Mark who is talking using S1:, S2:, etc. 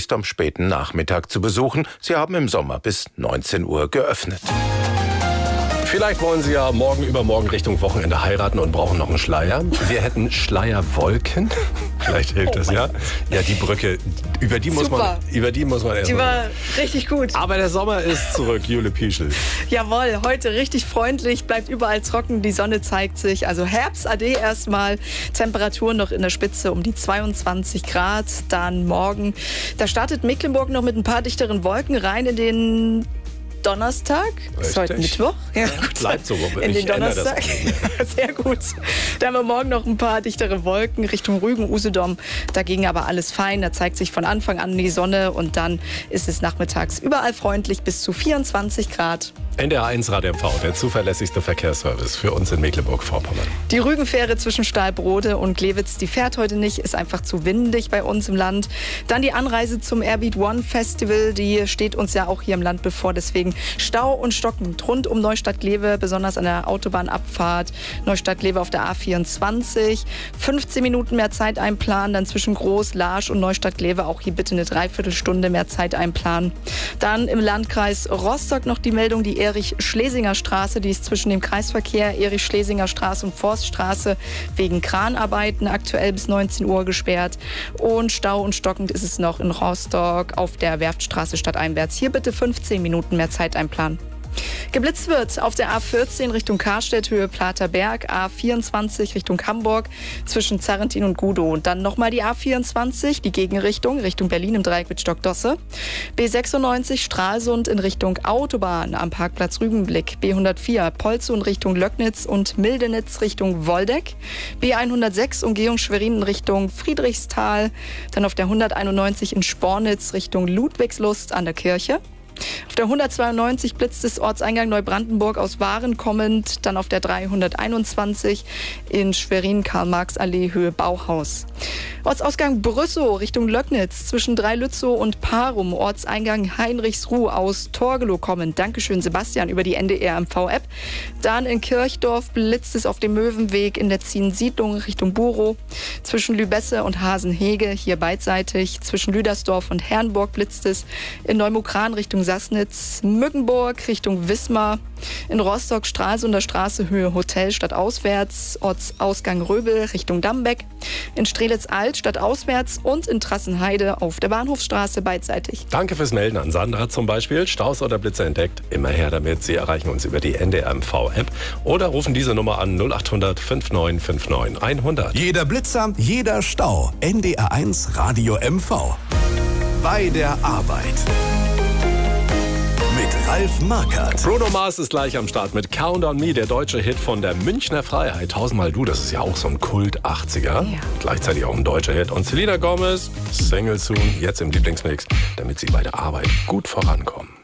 S1: ist am späten Nachmittag zu besuchen. Sie haben im Sommer bis 19 Uhr geöffnet.
S2: Vielleicht wollen Sie ja morgen, übermorgen Richtung Wochenende heiraten und brauchen noch einen Schleier. Wir hätten Schleierwolken. Vielleicht hilft das, ja. Ja, die Brücke, über die muss man erst.
S3: Die war richtig gut.
S2: Aber der Sommer ist zurück, Jule Pieschel.
S3: Jawohl, heute richtig freundlich, bleibt überall trocken, die Sonne zeigt sich. Also Herbst, Ade erstmal, Temperaturen noch in der Spitze um die 22 Grad. Dann morgen, da startet Mecklenburg noch mit ein paar dichteren Wolken rein in den Donnerstag. Ist heute Mittwoch? Ja, gut.
S2: Bleibt so.
S3: In den Donnerstag. Sehr gut. Da haben wir morgen noch ein paar dichtere Wolken Richtung Rügen, Usedom. Dagegen aber alles fein. Da zeigt sich von Anfang an die Sonne und dann ist es nachmittags überall freundlich bis zu 24 Grad.
S2: NDR1 Radio MV, der zuverlässigste Verkehrsservice für uns in Mecklenburg-Vorpommern.
S3: Die Rügenfähre zwischen Stahlbrode und Glewitz, die fährt heute nicht, ist einfach zu windig bei uns im Land. Dann die Anreise zum Airbeat One Festival, die steht uns ja auch hier im Land bevor. Deswegen Stau und stockend rund um Neustadt-Glewe, besonders an der Autobahnabfahrt Neustadt-Glewe auf der A24. 15 Minuten mehr Zeit einplanen, dann zwischen Groß, Laasch und Neustadt-Glewe auch hier bitte eine Dreiviertelstunde mehr Zeit einplanen. Dann im Landkreis Rostock noch die Meldung, die Erich-Schlesinger Straße, die ist zwischen dem Kreisverkehr Erich-Schlesinger Straße und Forststraße wegen Kranarbeiten aktuell bis 19 Uhr gesperrt. Und Stau und stockend ist es noch in Rostock auf der Werftstraße stadteinwärts. Hier bitte 15 Minuten mehr Zeit einplanen. Geblitzt wird auf der A14 Richtung Karstedt, Höhe Platerberg, A24 Richtung Hamburg zwischen Zarrentin und Gudow. Und dann nochmal die A24, die Gegenrichtung, Richtung Berlin im Dreieck mit Stockdosse. B96 Stralsund in Richtung Autobahn am Parkplatz Rügenblick. B104 Polzow in Richtung Löcknitz und Mildenitz Richtung Woldeck. B106 Umgehung Schwerin in Richtung Friedrichsthal. Dann auf der 191 in Spornitz Richtung Ludwigslust an der Kirche. Auf der 192 blitzt es Ortseingang Neubrandenburg aus Waren kommend, dann auf der 321 in Schwerin Karl-Marx-Allee Höhe Bauhaus. Ortsausgang Brüssow Richtung Löcknitz zwischen Dreilützow und Parum, Ortseingang Heinrichsruh aus Torgelow kommend. Dankeschön Sebastian über die NDR MV-App. Dann in Kirchdorf blitzt es auf dem Möwenweg in der Ziehen-Siedlung Richtung Burow. Zwischen Lübesse und Hasenhege hier beidseitig. Zwischen Lüdersdorf und Herrenburg blitzt es. In Neumukran Richtung Sassnitz, Mückenburg Richtung Wismar. In Rostock Stralsunder Straße Höhe Hotel stadtauswärts. Ortsausgang Röbel Richtung Dambeck. In Strelitz-Alt stadtauswärts und in Trassenheide auf der Bahnhofsstraße beidseitig.
S2: Danke fürs Melden an Sandra zum Beispiel. Staus oder Blitzer entdeckt? Immer her damit. Sie erreichen uns über die NDR MV-App oder rufen diese Nummer an 0800 5959 100.
S4: Jeder Blitzer, jeder Stau. NDR1 Radio MV. Bei der Arbeit. Mit Ralf Markert.
S2: Bruno Mars ist gleich am Start mit Count on Me, der deutsche Hit von der Münchner Freiheit. Tausendmal du, das ist ja auch so ein Kult-80er. Ja. Gleichzeitig auch ein deutscher Hit. Und Selena Gomez, Single Soon, jetzt im Lieblingsmix, damit sie bei der Arbeit gut vorankommen.